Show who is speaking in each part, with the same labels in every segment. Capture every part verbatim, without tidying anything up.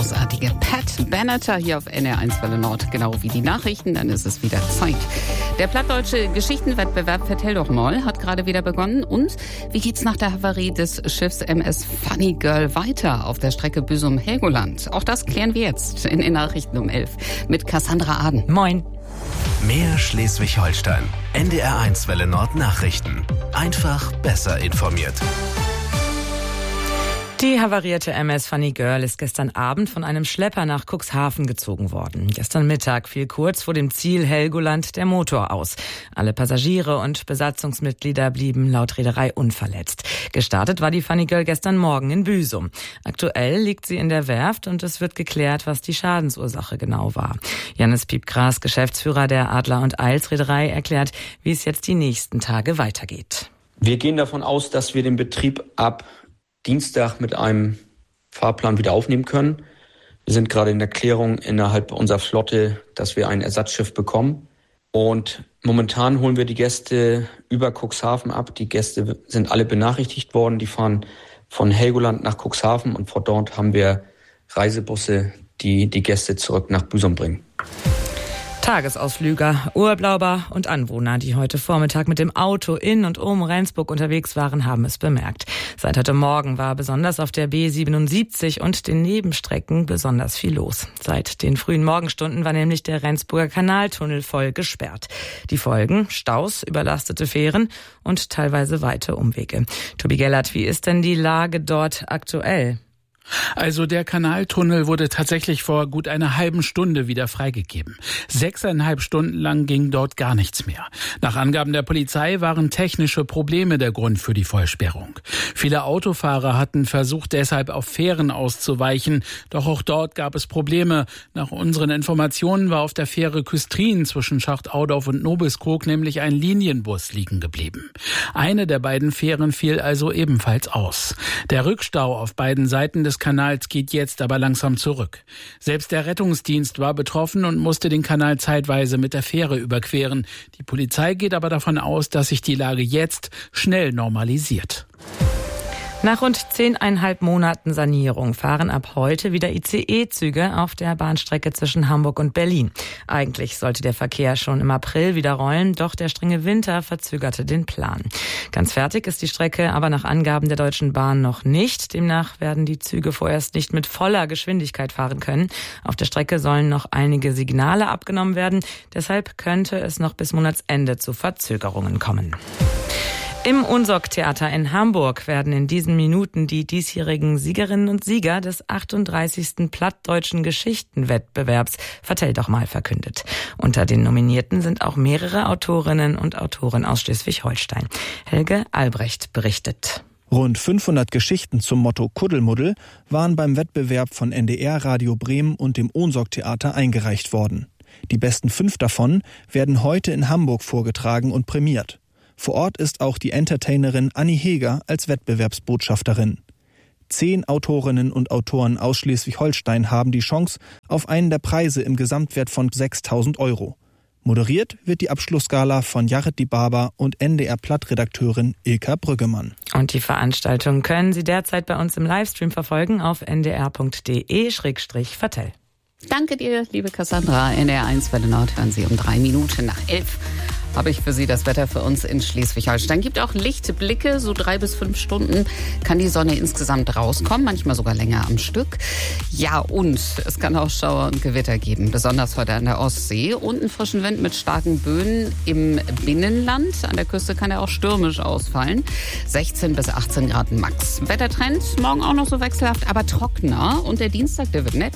Speaker 1: großartige Pat Benatar hier auf N R eins Welle Nord, genau wie die Nachrichten, dann ist es wieder Zeit. Der plattdeutsche Geschichtenwettbewerb Vertell doch mal hat gerade wieder begonnen. Und wie geht's nach der Havarie des Schiffs M S Funny Girl weiter auf der Strecke Büsum-Helgoland? Auch das klären wir jetzt in den Nachrichten um elf mit Cassandra Aden.
Speaker 2: Moin.
Speaker 3: Mehr Schleswig-Holstein. N D R eins Welle Nord Nachrichten. Einfach besser informiert.
Speaker 2: Die havarierte M S Funny Girl ist gestern Abend von einem Schlepper nach Cuxhaven gezogen worden. Gestern Mittag fiel kurz vor dem Ziel Helgoland der Motor aus. Alle Passagiere und Besatzungsmitglieder blieben laut Reederei unverletzt. Gestartet war die Funny Girl gestern Morgen in Büsum. Aktuell liegt sie in der Werft und es wird geklärt, was die Schadensursache genau war. Jannis Piepgras, Geschäftsführer der Adler und Eils Reederei, erklärt, wie es jetzt die nächsten Tage weitergeht.
Speaker 4: Wir gehen davon aus, dass wir den Betrieb ab Dienstag mit einem Fahrplan wieder aufnehmen können. Wir sind gerade in der Klärung innerhalb unserer Flotte, dass wir ein Ersatzschiff bekommen. Und momentan holen wir die Gäste über Cuxhaven ab. Die Gäste sind alle benachrichtigt worden. Die fahren von Helgoland nach Cuxhaven und von dort haben wir Reisebusse, die die Gäste zurück nach Büsum bringen.
Speaker 2: Tagesausflüger, Urlauber und Anwohner, die heute Vormittag mit dem Auto in und um Rendsburg unterwegs waren, haben es bemerkt. Seit heute Morgen war besonders auf der B siebenundsiebzig und den Nebenstrecken besonders viel los. Seit den frühen Morgenstunden war nämlich der Rendsburger Kanaltunnel voll gesperrt. Die Folgen: Staus, überlastete Fähren und teilweise weite Umwege. Tobi Gellert, wie ist denn die Lage dort aktuell?
Speaker 5: Also der Kanaltunnel wurde tatsächlich vor gut einer halben Stunde wieder freigegeben. Sechseinhalb Stunden lang ging dort gar nichts mehr. Nach Angaben der Polizei waren technische Probleme der Grund für die Vollsperrung. Viele Autofahrer hatten versucht, deshalb auf Fähren auszuweichen. Doch auch dort gab es Probleme. Nach unseren Informationen war auf der Fähre Küstrin zwischen Schacht-Audorf und Nobelskog nämlich ein Linienbus liegen geblieben. Eine der beiden Fähren fiel also ebenfalls aus. Der Rückstau auf beiden Seiten des Kanals geht jetzt aber langsam zurück. Selbst der Rettungsdienst war betroffen und musste den Kanal zeitweise mit der Fähre überqueren. Die Polizei geht aber davon aus, dass sich die Lage jetzt schnell normalisiert.
Speaker 2: Nach rund zehneinhalb Monaten Sanierung fahren ab heute wieder I C E-Züge auf der Bahnstrecke zwischen Hamburg und Berlin. Eigentlich sollte der Verkehr schon im April wieder rollen, doch der strenge Winter verzögerte den Plan. Ganz fertig ist die Strecke aber nach Angaben der Deutschen Bahn noch nicht. Demnach werden die Züge vorerst nicht mit voller Geschwindigkeit fahren können. Auf der Strecke sollen noch einige Signale abgenommen werden. Deshalb könnte es noch bis Monatsende zu Verzögerungen kommen. Im Unsorg-Theater in Hamburg werden in diesen Minuten die diesjährigen Siegerinnen und Sieger des achtunddreißigsten Plattdeutschen Geschichtenwettbewerbs Vertell doch mal verkündet. Unter den Nominierten sind auch mehrere Autorinnen und Autoren aus Schleswig-Holstein. Helge Albrecht berichtet.
Speaker 6: Rund fünfhundert Geschichten zum Motto Kuddelmuddel waren beim Wettbewerb von N D R, Radio Bremen und dem Unsorg-Theater eingereicht worden. Die besten fünf davon werden heute in Hamburg vorgetragen und prämiert. Vor Ort ist auch die Entertainerin Anni Heger als Wettbewerbsbotschafterin. Zehn Autorinnen und Autoren aus Schleswig-Holstein haben die Chance auf einen der Preise im Gesamtwert von sechstausend Euro. Moderiert wird die Abschlussgala von Jared Dibaba und N D R-Platt-Redakteurin Ilka Brüggemann.
Speaker 2: Und die Veranstaltung können Sie derzeit bei uns im Livestream verfolgen auf n d r punkt d e slash vertell.
Speaker 1: Danke dir, liebe Cassandra. N R eins Welle Nord hören Sie um drei Minuten nach elf. Habe ich für Sie das Wetter für uns in Schleswig-Holstein. Gibt auch Lichtblicke, so drei bis fünf Stunden kann die Sonne insgesamt rauskommen, manchmal sogar länger am Stück. Ja, und es kann auch Schauer und Gewitter geben, besonders heute an der Ostsee und einen frischen Wind mit starken Böen im Binnenland. An der Küste kann er auch stürmisch ausfallen. sechzehn bis achtzehn Grad max. Wettertrend morgen auch noch so wechselhaft, aber trockener. Und der Dienstag, der wird nett.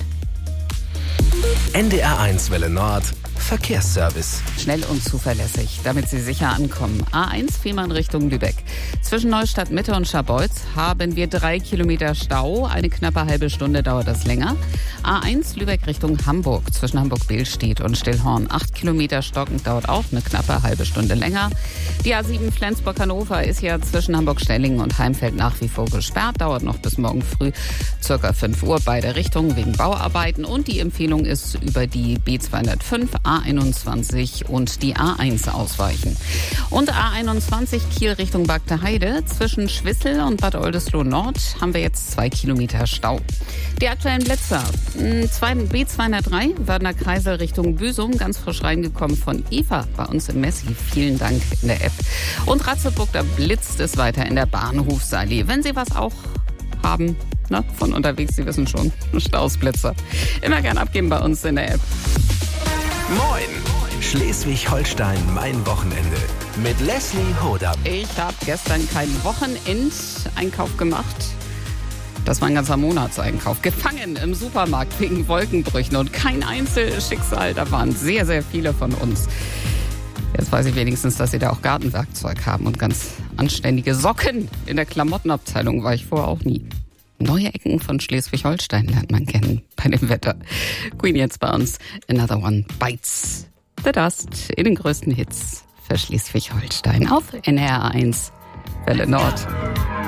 Speaker 3: N D R eins Welle Nord Verkehrsservice.
Speaker 1: Schnell und zuverlässig, damit Sie sicher ankommen. A eins Fehmarn Richtung Lübeck. Zwischen Neustadt Mitte und Scharbeutz haben wir drei Kilometer Stau. Eine knappe halbe Stunde dauert das länger. A eins Lübeck Richtung Hamburg. Zwischen Hamburg-Behlstedt und Stillhorn. Acht Kilometer stockend, dauert auch eine knappe halbe Stunde länger. Die A sieben Flensburg-Hannover ist ja zwischen Hamburg-Stellingen und Heimfeld nach wie vor gesperrt. Dauert noch bis morgen früh circa fünf Uhr beide Richtungen wegen Bauarbeiten. Und die Empfehlung ist über die B zweihundertfünf A einundzwanzig und die A eins ausweichen. Und A einundzwanzig Kiel Richtung Bagde Heide. Zwischen Schwissel und Bad Oldesloe Nord haben wir jetzt zwei Kilometer Stau. Die aktuellen Blitzer. B zweihundertdrei, Wörner Kreisel Richtung Büsum, ganz frisch reingekommen von Eva bei uns im Messi. Vielen Dank in der App. Und Ratzeburg, da blitzt es weiter in der Bahnhofsallee. Wenn Sie was auch haben, ne, von unterwegs, Sie wissen schon, Stausblitzer. Immer gern abgeben bei uns in der App.
Speaker 3: Moin! Schleswig-Holstein, mein Wochenende. Mit Leslie Hodam.
Speaker 1: Ich habe gestern keinen Wochenendeinkauf gemacht. Das war ein ganzer Monatseinkauf. Gefangen im Supermarkt wegen Wolkenbrüchen und kein Einzelschicksal. Da waren sehr, sehr viele von uns. Jetzt weiß ich wenigstens, dass Sie da auch Gartenwerkzeug haben und ganz anständige Socken. In der Klamottenabteilung war ich vorher auch nie. Neue Ecken von Schleswig-Holstein lernt man kennen bei dem Wetter. Queen jetzt bei uns. Another One Bites the Dust in den größten Hits für Schleswig-Holstein auf N R eins Welle Nord.